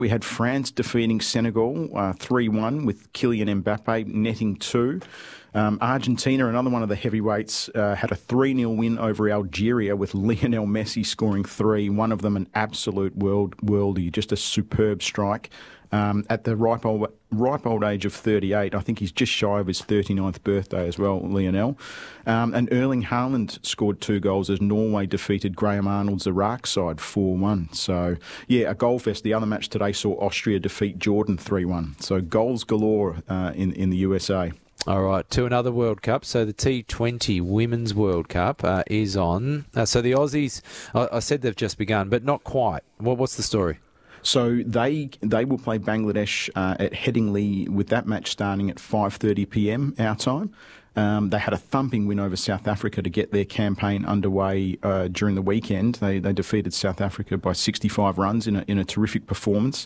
We had France defeating Senegal 3-1 with Kylian Mbappe netting 2. Argentina, another one of the heavyweights, had a 3-0 win over Algeria with Lionel Messi scoring 3, one of them an absolute worldie, just a superb strike. At the ripe old age of 38, I think he's just shy of his 39th birthday as well, Lionel. And Erling Haaland scored 2 goals as Norway defeated Graham Arnold's Iraq side 4-1. So, yeah, a goal fest. The other match today saw Austria defeat Jordan 3-1. So goals galore in the USA. All right, to another World Cup. So the T20 Women's World Cup is on. So the Aussies, I said they've just begun, but not quite. What's the story? So they will play Bangladesh at Headingley with that match starting at 5:30 p.m. our time. They had a thumping win over South Africa to get their campaign underway during the weekend. They defeated South Africa by 65 runs in a terrific performance.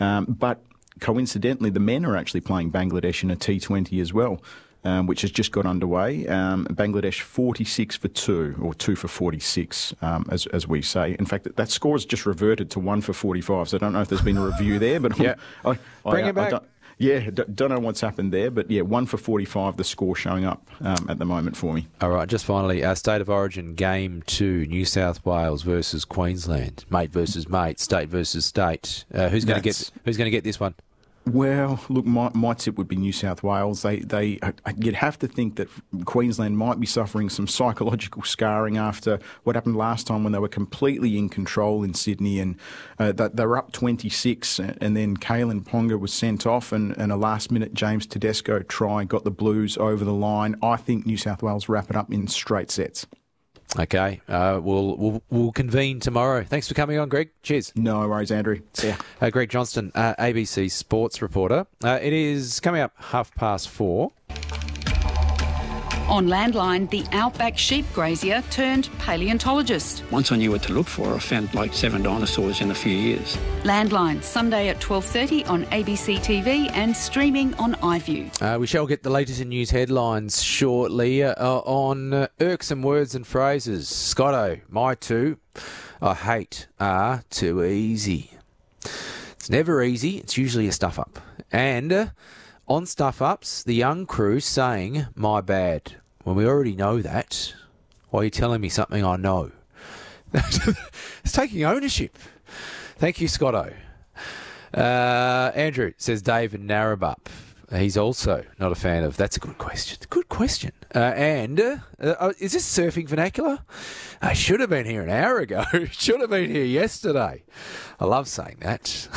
But coincidentally, the men are actually playing Bangladesh in a T20 as well, which has just got underway. Bangladesh 46 for 2, or 2 for 46, as we say. In fact, that score has just reverted to 1 for 45, so I don't know if there's been a review there. But yeah. Bring it back. Don't know what's happened there, but 1 for 45, the score showing up at the moment for me. All right, just finally, State of Origin Game 2, New South Wales versus Queensland, mate versus mate, state versus state. Who's going to get this one? Well, look, my tip would be New South Wales. You'd have to think that Queensland might be suffering some psychological scarring after what happened last time when they were completely in control in Sydney, and they were up 26, and then Kalen Ponga was sent off, and a last-minute James Tedesco try got the Blues over the line. I think New South Wales wrap it up in straight sets. Okay, we'll convene tomorrow. Thanks for coming on, Greg. Cheers. No worries, Andrew. See ya. Greg Johnston, ABC sports reporter. It is coming up 4:30. On Landline, the outback sheep grazier turned paleontologist. Once I knew what to look for, I found like 7 dinosaurs in a few years. Landline, Sunday at 12:30 on ABC TV and streaming on iView. We shall get the latest in news headlines shortly on irksome words and phrases. Scotto, my two, I hate are too easy. It's never easy. It's usually a stuff-up. And on stuff-ups, the young crew saying, my bad. When we already know that, why are you telling me something I know? It's taking ownership. Thank you, Scotto. Andrew says Dave in Narrabeen. He's also not a fan of... That's a good question. Good question. Is this surfing vernacular? I should have been here an hour ago. Should have been here yesterday. I love saying that.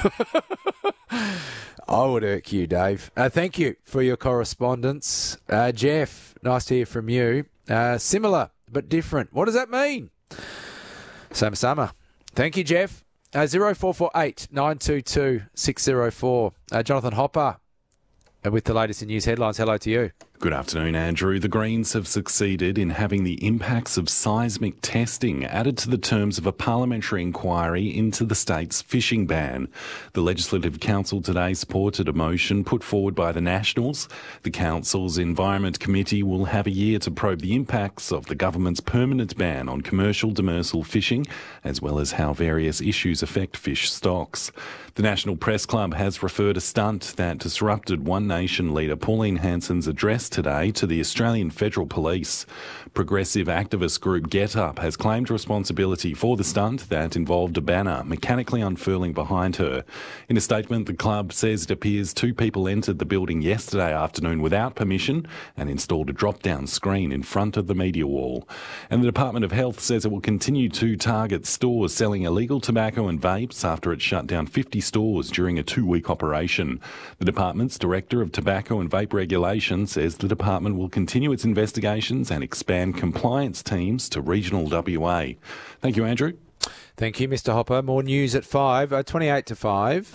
I would irk you, Dave. Thank you for your correspondence. Jeff, nice to hear from you. Similar but different. What does that mean? Sama. Thank you, Jeff. 0448 922 604. Jonathan Hopper with the latest in news headlines. Hello to you. Good afternoon, Andrew. The Greens have succeeded in having the impacts of seismic testing added to the terms of a parliamentary inquiry into the state's fishing ban. The Legislative Council today supported a motion put forward by the Nationals. The Council's Environment Committee will have a year to probe the impacts of the government's permanent ban on commercial demersal fishing, as well as how various issues affect fish stocks. The National Press Club has referred a stunt that disrupted One Nation leader Pauline Hanson's address today to the Australian Federal Police. Progressive activist group Get Up has claimed responsibility for the stunt that involved a banner mechanically unfurling behind her. In a statement, the club says it appears 2 people entered the building yesterday afternoon without permission and installed a drop-down screen in front of the media wall. And the Department of Health says it will continue to target stores selling illegal tobacco and vapes after it shut down 50 stores during a 2-week operation. The department's Director of Tobacco and Vape Regulation says the department will continue its investigations and expand compliance teams to regional WA. Thank you, Andrew. Thank you, Mr. Hopper. More news at 5, 28 to 5.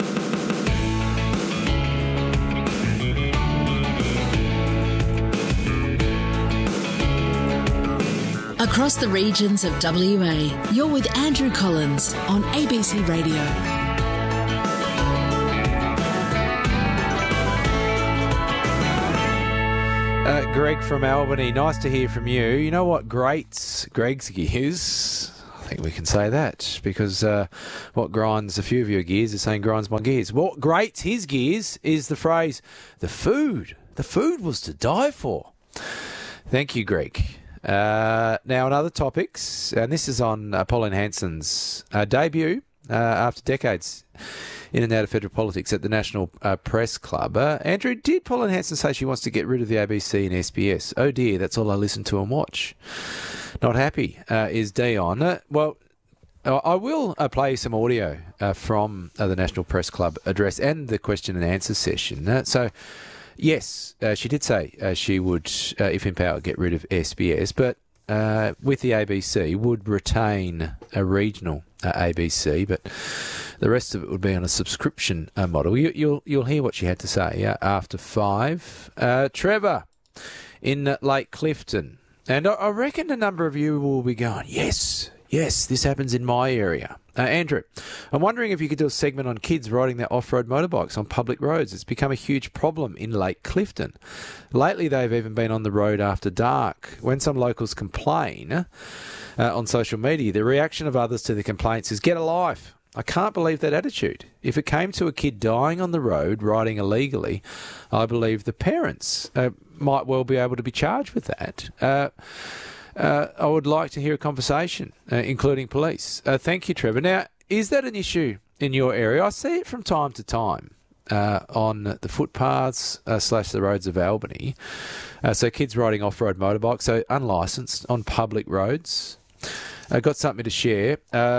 Across the regions of WA, you're with Andrew Collins on ABC Radio. Greg from Albany, nice to hear from you. You know what Greg's is? think we can say that because what grinds a few of your gears is saying grinds my gears. What grates his gears is the phrase, the food. The food was to die for. Thank you, Greg. Now, on other topics, and this is on Pauline Hanson's debut after decades in and out of federal politics at the National Press Club. Andrew, did Pauline Hanson say she wants to get rid of the ABC and SBS? Oh dear, that's all I listen to and watch. Not happy is Dion. Well, I will play some audio from the National Press Club address and the question and answer session. So, yes, she did say she would, if in power, get rid of SBS, but with the ABC would retain a regional ABC, but the rest of it would be on a subscription model. You'll hear what she had to say after 5. Trevor in Lake Clifton. And I reckon a number of you will be going, yes, this happens in my area. Andrew, I'm wondering if you could do a segment on kids riding their off-road motorbikes on public roads. It's become a huge problem in Lake Clifton. Lately, they've even been on the road after dark. When some locals complain on social media, the reaction of others to the complaints is, get a life. I can't believe that attitude. If it came to a kid dying on the road, riding illegally, I believe the parents might well be able to be charged with that. I would like to hear a conversation, including police. Thank you, Trevor. Now, is that an issue in your area? I see it from time to time on the footpaths / the roads of Albany. So kids riding off-road motorbikes, so unlicensed on public roads. I've got something to share.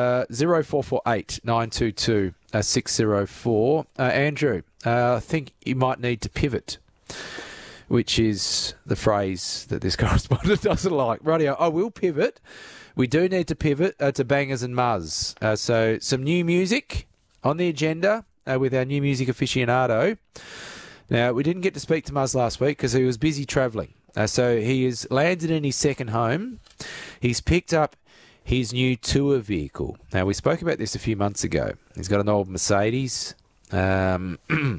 0448 922 604. Andrew, I think you might need to pivot, which is the phrase that this correspondent doesn't like. Radio, I will pivot. We do need to pivot to Bangers and Muzz. So some new music on the agenda with our new music aficionado. Now, we didn't get to speak to Muzz last week because he was busy travelling. So he has landed in his second home. He's picked up his new tour vehicle. Now, we spoke about this a few months ago. He's got an old Mercedes. And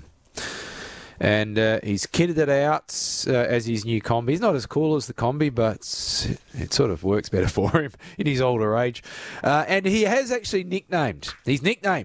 he's kitted it out as his new Kombi. He's not as cool as the Kombi, but it sort of works better for him in his older age. And he has actually named his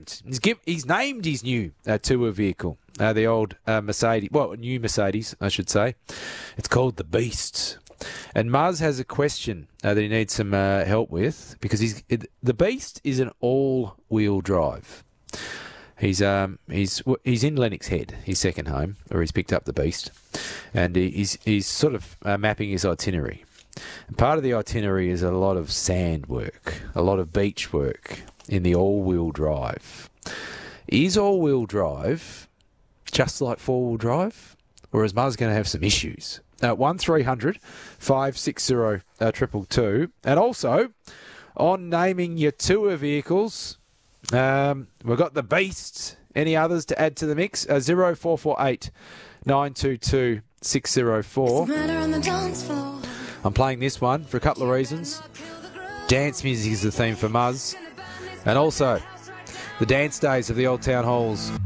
new tour vehicle, the old Mercedes, well, a new Mercedes, I should say. It's called the Beast. And Muzz has a question that he needs some help with because the Beast is an all-wheel drive. He's in Lennox Head, his second home, where he's picked up the Beast, and he's sort of mapping his itinerary. And part of the itinerary is a lot of sand work, a lot of beach work in the all-wheel drive. Is all-wheel drive just like four-wheel drive, or is Muzz going to have some issues? 1300 560 222, and also on naming your tour vehicles. We've got the Beast. Any others to add to the mix? 0448 922 604. I'm playing this one for a couple of reasons. Dance music is the theme for Muzz. And also, the dance days of the Old Town Halls